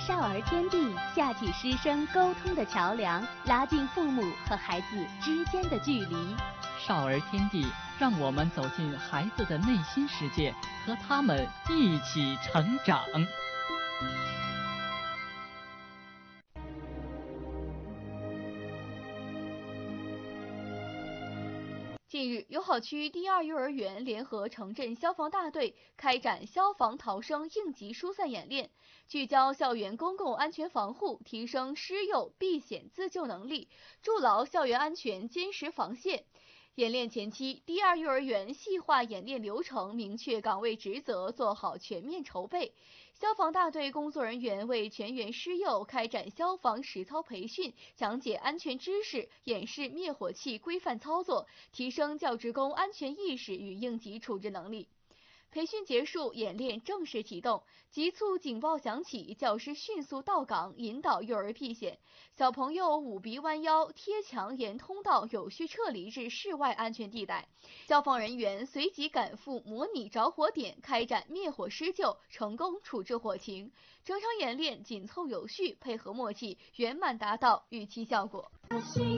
少儿天地架起师生沟通的桥梁，拉近父母和孩子之间的距离。 少儿天地，让我们走进孩子的内心世界，和他们一起成长。 近日，友好区第二幼儿园联合城镇消防大队开展消防逃生应急疏散演练，聚焦校园公共安全防护，提升师幼避险自救能力，筑牢校园安全坚实防线。演练前期，第二幼儿园细化演练流程，明确岗位职责，做好全面筹备。消防大队工作人员为全员师幼开展消防实操培训，讲解安全知识，演示灭火器规范操作，提升教职工安全意识与应急处置能力。培训结束，演练正式启动。急促警报响起，教师迅速到岗，引导幼儿避险。小朋友捂鼻弯腰，贴墙沿通道有序撤离至室外安全地带。消防人员随即赶赴模拟着火点，开展灭火施救，成功处置火情。整场演练紧凑有序，配合默契，圆满达到预期效果。